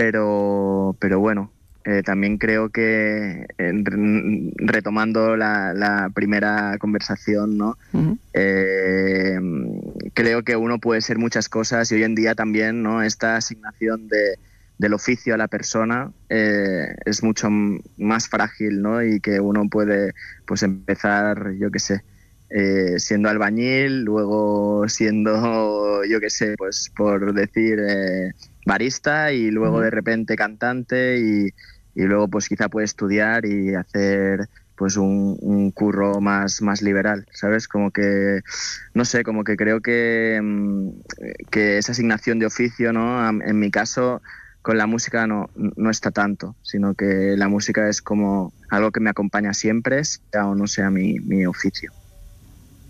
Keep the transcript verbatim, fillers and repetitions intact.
pero, pero bueno, eh, también creo que, eh, retomando la, la primera conversación, ¿no? Ujú. Eh, creo que uno puede ser muchas cosas y hoy en día también, ¿no? Esta asignación de, del oficio a la persona eh, es mucho m- más frágil, ¿no? Y que uno puede, pues, empezar, yo qué sé, eh, siendo albañil, luego siendo, yo qué sé, pues por decir, eh, barista, y luego Ujú. de repente cantante, y, y luego pues quizá puede estudiar y hacer pues un, un curro más, más liberal, ¿sabes? Como que, no sé, como que creo que, mm, que esa asignación de oficio, ¿no? Am- En mi caso, con la música no, no está tanto, sino que la música es como algo que me acompaña siempre, sea o no sea mi, mi oficio.